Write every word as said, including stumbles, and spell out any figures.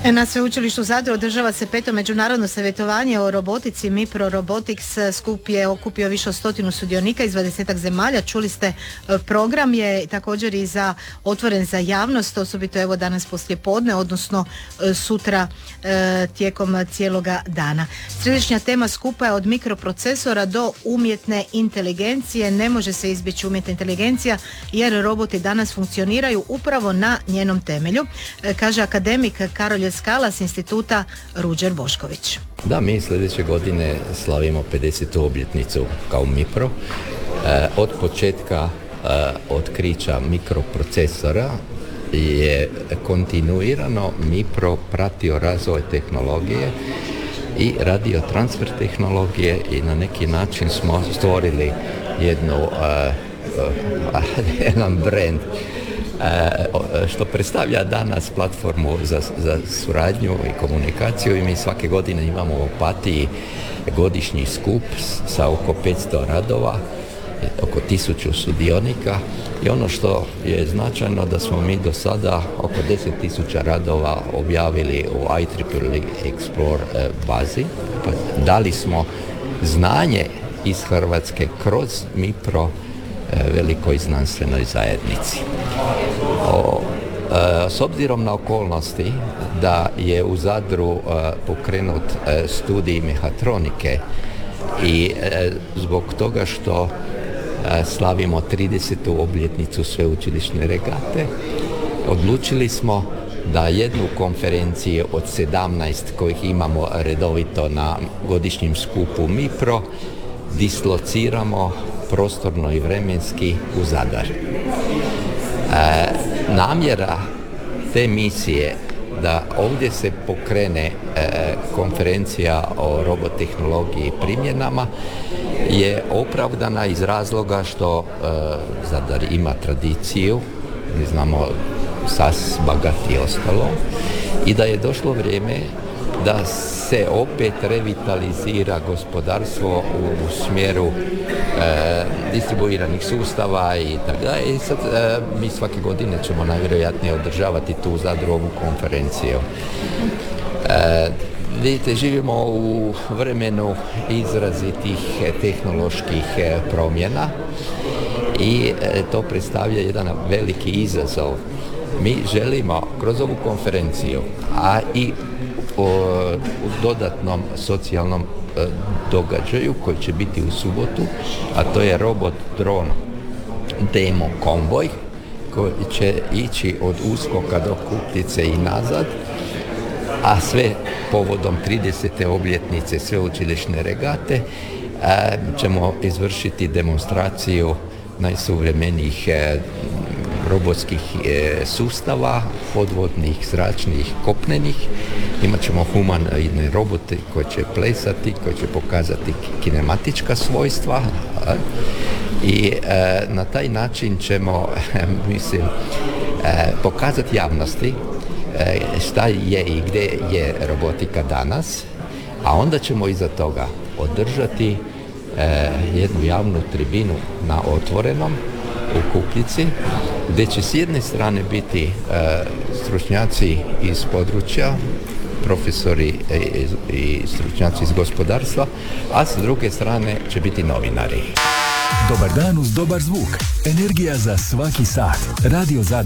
Na sveučilištu u Zadru održava se peto međunarodno savjetovanje o robotici. Mipro Robotics skup je okupio više od stotinu sudionika iz dvadesetak zemalja. Čuli ste, program je također i za otvoren za javnost, osobito evo danas poslije podne, odnosno sutra e, tijekom cijeloga dana. Središnja tema skupa je od mikroprocesora do umjetne inteligencije. Ne može se izbjeći umjetna inteligencija jer roboti danas funkcioniraju upravo na njenom temelju, e, kaže akademik Karolj Skala s instituta Ruđer Bošković. Da, mi sljedeće godine slavimo pedesetu obljetnicu kao Mipro. E, od početka e, otkrića mikroprocesora je kontinuirano Mipro pratio razvoj tehnologije i radio transfer tehnologije i na neki način smo stvorili jednu, e, e, jedan brand što predstavlja danas platformu za, za suradnju i komunikaciju i mi svake godine imamo u Opatiji godišnji skup sa oko petsto radova, oko tisuću sudionika i ono što je značajno da smo mi do sada oko deset tisuća radova objavili u I triple E Explore bazi. Pa dali smo znanje iz Hrvatske kroz Mipro velikoj znanstvenoj zajednici. O, e, s obzirom na okolnosti da je u Zadru e, pokrenut e, studij mehatronike i e, zbog toga što e, slavimo tridesetu obljetnicu sveučilišne regate, odlučili smo da jednu konferenciju od sedamnaest kojih imamo redovito na godišnjem skupu Mipro dislociramo prostorno i vremenski u Zadar. E, namjera te misije da ovdje se pokrene e, konferencija o robotehnologiji i primjenama je opravdana iz razloga što e, Zadar ima tradiciju, mi znamo Sas, Bagat i ostalo, i da je došlo vrijeme da se opet revitalizira gospodarstvo u, u smjeru e, distribuiranih sustava i tako da. I sad e, mi svake godine ćemo najvjerojatnije održavati tu u Zadru ovu konferenciju. E, vidite, živimo u vremenu izrazitih tehnoloških promjena i e, to predstavlja jedan veliki izazov. Mi želimo kroz ovu konferenciju, a i u dodatnom socijalnom e, događaju koji će biti u subotu, a to je robot dron demo konvoj koji će ići od Uskoka do Kukljice i nazad, a sve povodom tridesete obljetnice sveučilišne regate e, ćemo izvršiti demonstraciju najsuvremenijih e, robotskih e, sustava, podvodnih, zračnih, kopnenih. Imat ćemo humanoidne robote koji će plesati, koji će pokazati kinematička svojstva a, i e, na taj način ćemo, mislim, e, pokazati javnosti e, šta je i gdje je robotika danas, a onda ćemo iza toga održati e, jednu javnu tribinu na otvorenom u Kukljici, gdje će s jedne strane biti e, stručnjaci iz područja, profesori i, i stručnjaci iz gospodarstva, a s druge strane će biti novinari. Dobar dan uz dobar zvuk. Energija za svaki sat. Radio Zadar